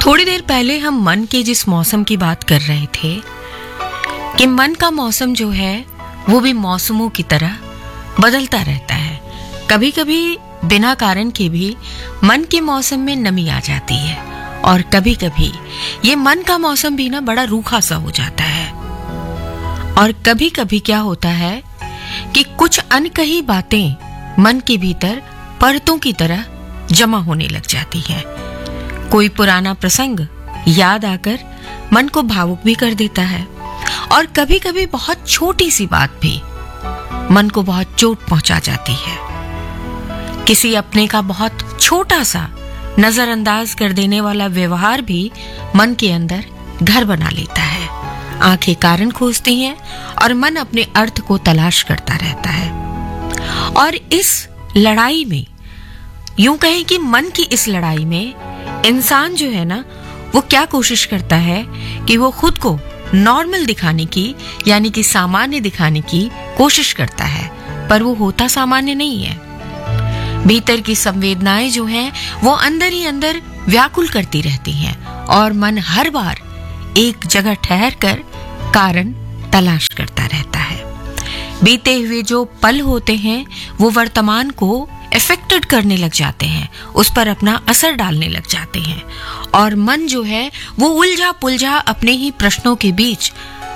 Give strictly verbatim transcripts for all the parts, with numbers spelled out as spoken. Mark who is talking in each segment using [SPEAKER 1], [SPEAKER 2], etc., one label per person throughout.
[SPEAKER 1] थोड़ी देर पहले हम मन के जिस मौसम की बात कर रहे थे कि मन का मौसम जो है वो भी मौसमों की तरह बदलता रहता है। कभी कभी बिना कारण के भी मन के मौसम में नमी आ जाती है और कभी कभी ये मन का मौसम भी ना बड़ा रूखा सा हो जाता है। और कभी कभी क्या होता है कि कुछ अनकही बातें मन के भीतर परतों की तरह जमा होने लग जाती हैं। कोई पुराना प्रसंग याद आकर मन को भावुक भी कर देता है और कभी कभी बहुत छोटी सी बात भी मन को बहुत चोट पहुंचा जाती है। किसी अपने का बहुत छोटा सा नजरअंदाज कर देने वाला व्यवहार भी मन के अंदर घर बना लेता है। आंखें कारण खोजती हैं और मन अपने अर्थ को तलाश करता रहता है। और इस लड़ाई में, यूं कहें कि मन की इस लड़ाई में इंसान जो है ना, वो क्या कोशिश करता है कि वो खुद को नॉर्मल दिखाने की, यानी कि सामान्य दिखाने की कोशिश करता है, पर वो होता सामान्य नहीं है। भीतर की संवेदनाएं जो हैं वो अंदर ही अंदर व्याकुल करती रहती हैं और मन हर बार एक जगह ठहर कर कारण तलाश करता रहता है। बीते हुए जो पल होते हैं वो वर्तमान को इफेक्टेड करने लग जाते हैं, उस पर अपना असर डालने लग जाते हैं और मन जो है वो उलझा पुलझा अपने ही प्रश्नों के बीच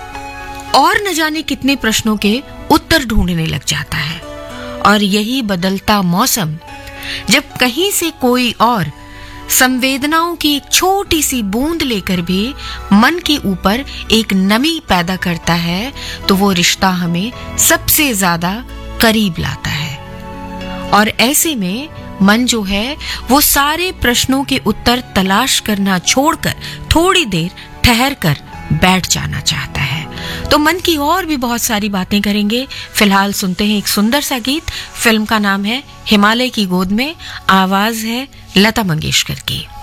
[SPEAKER 1] और न जाने कितने प्रश्नों के उत्तर ढूंढने लग जाता है। और यही बदलता मौसम जब कहीं से कोई और संवेदनाओं की एक छोटी सी बूंद लेकर भी मन के ऊपर एक नमी पैदा करता है, तो वो रिश्ता हमें सबसे ज्यादा करीब लाता है। और ऐसे में मन जो है वो सारे प्रश्नों के उत्तर तलाश करना छोड़कर थोड़ी देर ठहर कर बैठ जाना चाहता है। तो मन की और भी बहुत सारी बातें करेंगे। फिलहाल सुनते हैं एक सुंदर सा गीत। फिल्म का नाम है हिमालय की गोद में, आवाज है लता मंगेशकर की।